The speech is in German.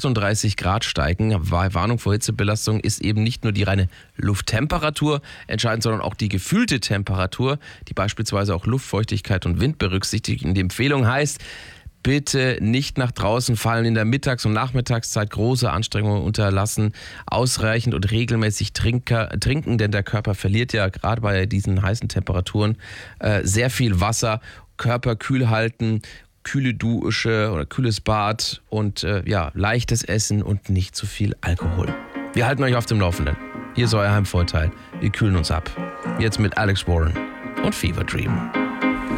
38 Grad steigen. Warnung vor Hitzebelastung ist eben nicht nur die reine Lufttemperatur entscheidend, sondern auch die gefühlte Temperatur, die beispielsweise auch Luftfeuchtigkeit und Wind berücksichtigt. Und die Empfehlung heißt, bitte nicht nach draußen fallen, in der Mittags- und Nachmittagszeit große Anstrengungen unterlassen, ausreichend und regelmäßig trinken, denn der Körper verliert ja gerade bei diesen heißen Temperaturen sehr viel Wasser. Körper kühl halten, kühle Dusche oder kühles Bad und leichtes Essen und nicht zu viel Alkohol. Wir halten euch auf dem Laufenden. Hier ist euer Heimvorteil. Wir kühlen uns ab. Jetzt mit Alex Warren und Fever Dream.